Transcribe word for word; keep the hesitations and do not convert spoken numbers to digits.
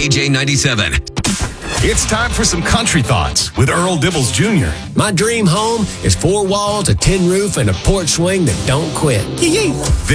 K J ninety-seven. It's time for some country thoughts with Earl Dibbles Junior My dream home is four walls, a tin roof, and a porch swing that don't quit. Yee-yee.